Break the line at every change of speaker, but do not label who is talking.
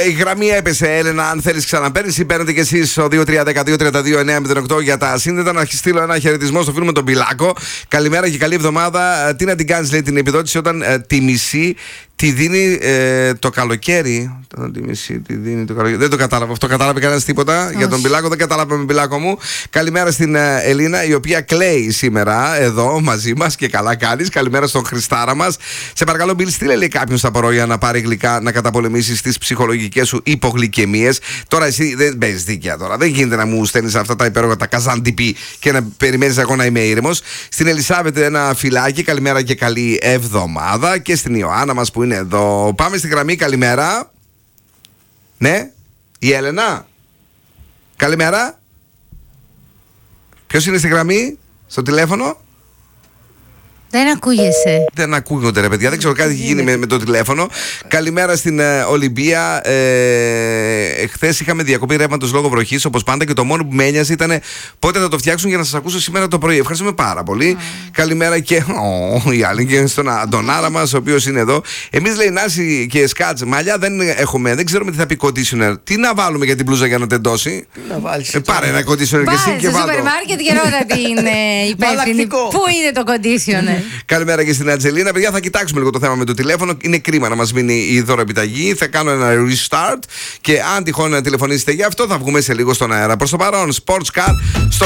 Η γραμμή έπεσε, Έλενα. Αν θέλεις ξαναπαίρνεις ή παίρνετε κι εσείς στο 2310-232-908 για τα σύνδετα. Να στείλω ένα χαιρετισμό στο φίλο με τον Πιλάκο. Καλημέρα και καλή εβδομάδα. Τι να την κάνεις, λέει, την επιδότηση όταν τη μισή τη δίνει το καλοκαίρι. Τη μισή τη δίνει το καλοκαίρι. Δεν το κατάλαβα. Αυτό κατάλαβε κανένας τίποτα για τον Πιλάκο. Δεν κατάλαβα με Πιλάκο μου. Καλημέρα στην Ελίνα, η οποία κλαίει σήμερα εδώ μαζί μας και καλά κάνεις. Καλημέρα στον Χριστάρα μας. Σε παρακαλώ, Μπιλ, στείλε, λέει, κάποιον στα απορρόια να πάρει γλυκά να καταπολεμήσεις τις ψυχολογικές σου υπογλυκαιμίες. Τώρα εσύ δεν παίζεις δίκαια τώρα. Δεν γίνεται να μου στέλνεις αυτά τα υπέροχα, τα καζαντιπί και να περιμένεις εγώ να είμαι ήρεμος. Στην Ελισάβετ ένα φυλάκι. Καλημέρα και καλή εβδομάδα. Και στην Ιωάννα μας που είναι εδώ. Πάμε στη γραμμή. Καλημέρα. Ναι, η Έλενα. Καλημέρα. Ποιος είναι στη γραμμή, στο τηλέφωνο?
Δεν ακούγεσαι.
Δεν ακούγονται, ρε παιδιά. Δεν ξέρω, κάτι έχει γίνει με το τηλέφωνο. Καλημέρα στην Ολυμπία. Χθες είχαμε διακοπή ρεύματος λόγω βροχής, όπως πάντα, και το μόνο που με ένοιαζε ήταν πότε θα το φτιάξουν για να σας ακούσω σήμερα το πρωί. Ευχαριστούμε πάρα πολύ. Καλημέρα και η άλλη και στον Αντωνάρα μας, ο οποίος είναι εδώ. Εμείς, λέει, Νάση και Σκάτς, μαλλιά δεν έχουμε. Δεν ξέρουμε τι θα πει conditioner. Τι να βάλουμε για την μπλούζα για να τεντώσει?
Τι να βάλεις?
Πάρε ένα conditioner και εσύ και
βάλω. Στο σούπερ μάρκετ και ρώτα την υπεύθυνη. Πού είναι το conditioner?
Καλημέρα και στην Ατζελίνα. Παιδιά, θα κοιτάξουμε λίγο το θέμα με το τηλέφωνο. Είναι κρίμα να μας μείνει η δωροεπιταγή. Θα κάνω ένα restart και αν τυχόν τηλεφωνήσετε για αυτό, θα βγούμε σε λίγο στον αέρα. Προς το παρόν, Sports Car στο